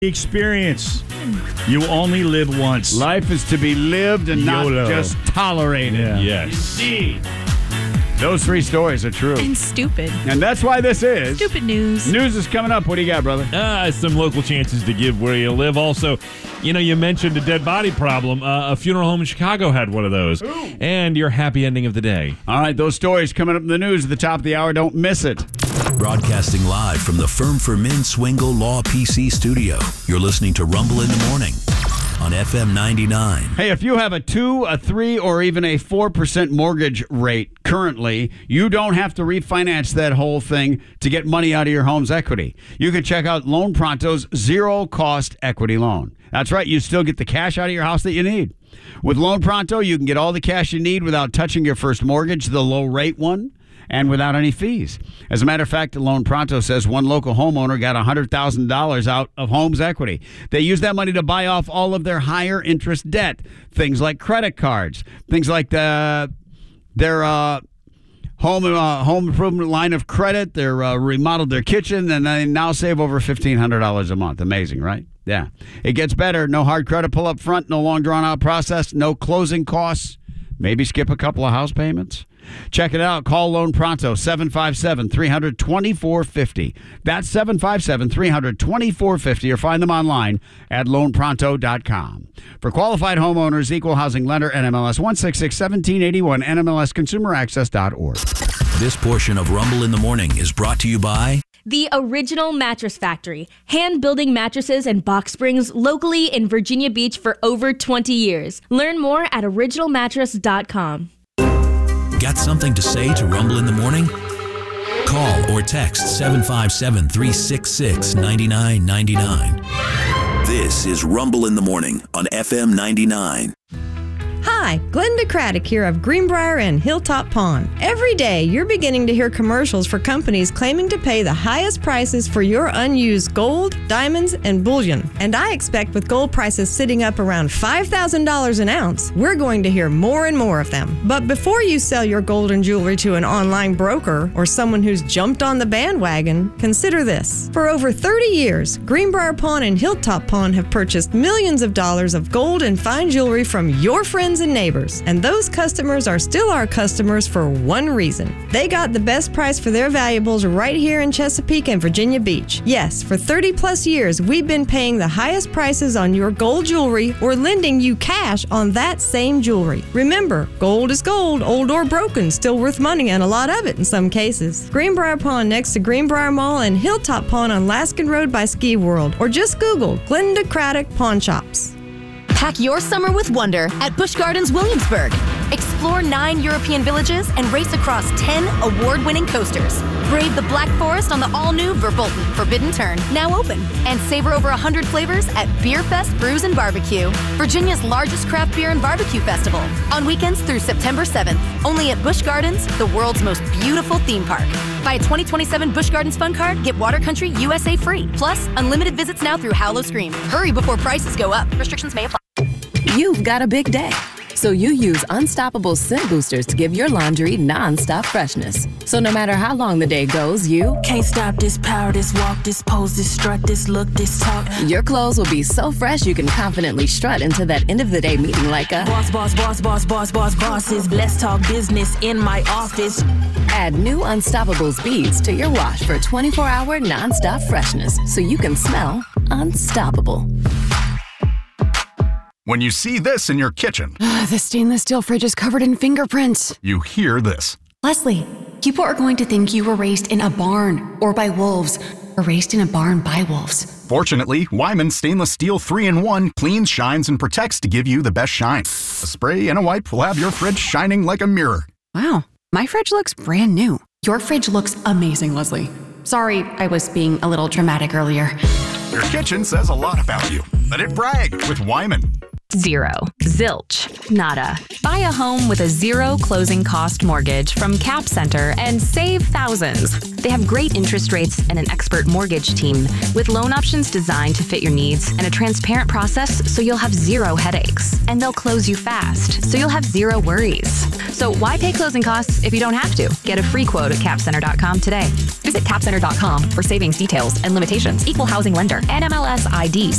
Experience. You only live once. Life is to be lived and YOLO. not just tolerated. Yeah. Yes. Indeed. Those three stories are true. And stupid. And that's why this is... Stupid news. News is coming up. What do you got, brother? Some local chances to give where you live. Also, you mentioned a dead body problem. A funeral home in Chicago had one of those. Ooh. And your happy ending of the day. All right, those stories coming up in the news at the top of the hour. Don't miss it. Broadcasting live from the Firm for Men Swingle Law PC studio. You're listening to Rumble in the Morning on FM 99. Hey, if you have a 2, a 3, or even a 4% mortgage rate currently, you don't have to refinance that whole thing to get money out of your home's equity. You can check out Loan Pronto's zero-cost equity loan. That's right, you still get the cash out of your house that you need. With Loan Pronto, you can get all the cash you need without touching your first mortgage, the low-rate one, and without any fees. As a matter of fact, Loan Pronto says one local homeowner got $100,000 out of home's equity. They used that money to buy off all of their higher interest debt, things like credit cards, things like their home improvement line of credit. They remodeled their kitchen, and they now save over $1,500 a month. Amazing, right? Yeah. It gets better. No hard credit pull up front, no long drawn out process, no closing costs. Maybe skip a couple of house payments. Check it out. Call Loan Pronto, 757-300-2450. That's 757-300-2450, or find them online at loanpronto.com. For qualified homeowners, equal housing lender, NMLS 1661781, NMLSconsumeraccess.org. This portion of Rumble in the Morning is brought to you by The Original Mattress Factory, hand-building mattresses and box springs locally in Virginia Beach for over 20 years. Learn more at originalmattress.com. Got something to say to Rumble in the Morning? Call or text 757-366-9999. This is Rumble in the Morning on FM 99. Hi, Glenda Craddock here of Greenbrier and Hilltop Pond. Every day, you're beginning to hear commercials for companies claiming to pay the highest prices for your unused gold, diamonds, and bullion. And I expect with gold prices sitting up around $5,000 an ounce, we're going to hear more and more of them. But before you sell your gold and jewelry to an online broker or someone who's jumped on the bandwagon, consider this. For over 30 years, Greenbrier Pawn and Hilltop Pawn have purchased millions of dollars of gold and fine jewelry from your friends and neighbors, and those customers are still our customers for one reason. They got the best price for their valuables right here in Chesapeake and Virginia Beach. Yes, for 30 plus years, we've been paying the highest prices on your gold jewelry or lending you cash on that same jewelry. Remember, gold is gold, old or broken, still worth money, and a lot of it in some cases. Greenbrier Pawn next to Greenbrier Mall and Hilltop Pawn on Laskin Road by Ski World, or just Google Glenda Craddock Pawn Shops. Pack your summer with wonder at Busch Gardens Williamsburg. Explore 9 European villages and race across 10 award-winning coasters. Brave the Black Forest on the all-new Verbolten Forbidden Turn, now open. And savor over 100 flavors at Beer Fest Brews and Barbecue, Virginia's largest craft beer and barbecue festival. On weekends through September 7th, only at Busch Gardens, the world's most beautiful theme park. Buy a 2027 Busch Gardens Fun Card, get Water Country USA free. Plus, unlimited visits now through Howlow Scream. Hurry before prices go up. Restrictions may apply. You've got a big day, so you use Unstoppable Scent Boosters to give your laundry non-stop freshness. So no matter how long the day goes, you can't stop this power, this walk, this pose, this strut, this look, this talk. Your clothes will be so fresh you can confidently strut into that end of the day meeting like a bosses. Let's talk business in my office. Add new Unstoppables beads to your wash for 24-hour non-stop freshness so you can smell unstoppable. When you see this in your kitchen, the stainless steel fridge is covered in fingerprints. You hear this. Leslie, people are going to think you were raised in a barn or by wolves, or raised in a barn by wolves. Fortunately, Wyman Stainless Steel 3-in-1 cleans, shines, and protects to give you the best shine. A spray and a wipe will have your fridge shining like a mirror. Wow, my fridge looks brand new. Your fridge looks amazing, Leslie. Sorry, I was being a little dramatic earlier. Your kitchen says a lot about you. Let it brag with Wyman. Zero. Zilch. Nada. Buy a home with a zero closing cost mortgage from Cap Center and save thousands. They have great interest rates and an expert mortgage team with loan options designed to fit your needs and a transparent process so you'll have zero headaches. And they'll close you fast so you'll have zero worries. So why pay closing costs if you don't have to? Get a free quote at capcenter.com today. Visit capcenter.com for savings details and limitations. Equal housing lender. NMLS ID